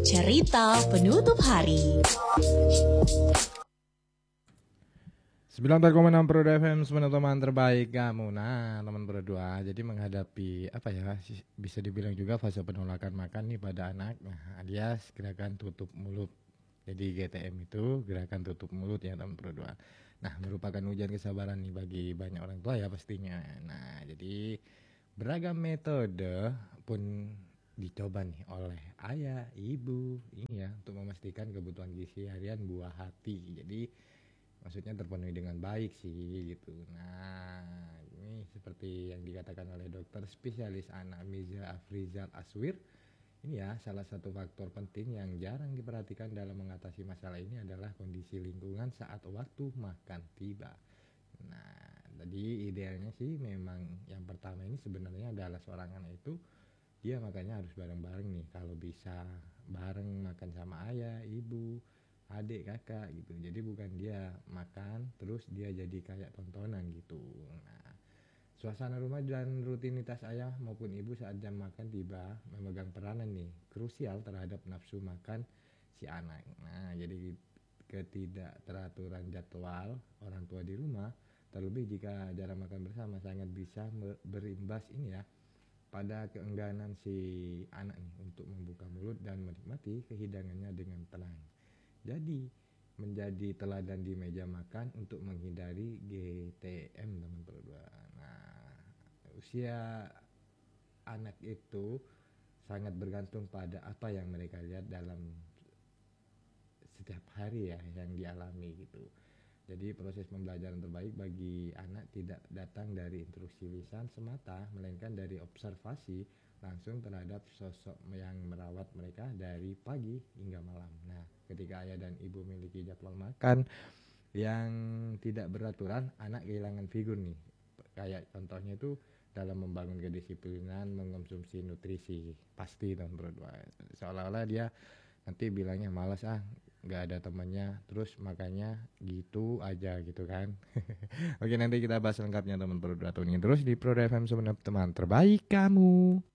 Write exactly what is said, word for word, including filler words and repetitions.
Cerita Penutup Hari. sembilan puluh empat koma enam Pro F M, semua teman terbaik kamu. Nah, teman berdua, jadi menghadapi apa ya, bisa dibilang juga fase penolakan makan nih pada anak. Nah, alias gerakan tutup mulut. Jadi G T M itu gerakan tutup mulut ya teman berdua. Nah, merupakan ujian kesabaran nih bagi banyak orang tua ya pastinya. Nah, jadi beragam metode pun dicoba nih oleh ayah, ibu, ini ya untuk memastikan kebutuhan gizi harian buah hati. Jadi maksudnya terpenuhi dengan baik sih gitu. Nah, ini seperti yang dikatakan oleh dokter spesialis anak Miza Afrizal Aswir. Ini ya salah satu faktor penting yang jarang diperhatikan dalam mengatasi masalah ini adalah kondisi lingkungan saat waktu makan tiba. Nah, tadi idealnya sih memang yang pertama ini sebenarnya adalah seorang anak itu dia makanya harus bareng-bareng nih, kalau bisa bareng makan sama ayah, ibu, adik, kakak gitu. Jadi bukan dia makan terus dia jadi kayak tontonan gitu. Nah, suasana rumah dan rutinitas ayah maupun ibu saat jam makan tiba memegang peranan nih krusial terhadap nafsu makan si anak. Nah, jadi ketidakteraturan jadwal orang tua di rumah, terlebih jika jarang makan bersama, sangat bisa berimbas ini ya pada keengganan si anak nih untuk membuka mulut dan menikmati kehidangannya dengan tenang. Jadi menjadi teladan di meja makan untuk menghindari G T M teman berdua. Nah, usia anak itu sangat bergantung pada apa yang mereka lihat dalam setiap hari ya yang dialami gitu. Jadi proses pembelajaran terbaik bagi anak tidak datang dari instruksi lisan semata, melainkan dari observasi langsung terhadap sosok yang merawat mereka dari pagi hingga malam. Nah, ketika ayah dan ibu memiliki jadwal makan yang tidak beraturan, anak kehilangan figur nih. Kayak contohnya itu dalam membangun kedisiplinan mengonsumsi nutrisi. Pasti teman berdua. Seolah-olah dia nanti bilangnya malas ah, nggak ada temannya, terus makanya gitu aja gitu kan. Oke, nanti kita bahas lengkapnya teman berdua tuh nih terus di Pro F M sebenarnya teman terbaik kamu.